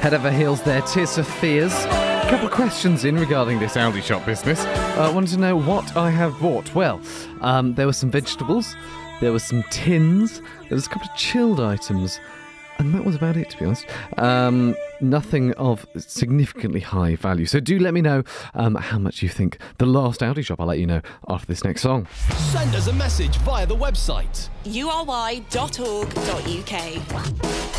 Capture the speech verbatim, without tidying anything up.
Head over heels there, Tears for Fears. A couple of questions in regarding this Aldi shop business. I uh, wanted to know what I have bought. Well, um, there were some vegetables, there were some tins, there was a couple of chilled items, and that was about it, to be honest. Um, nothing of significantly high value. So do let me know um, how much you think the last Aldi shop. I'll let you know after this next song. Send us a message via the website u r y dot org dot u k.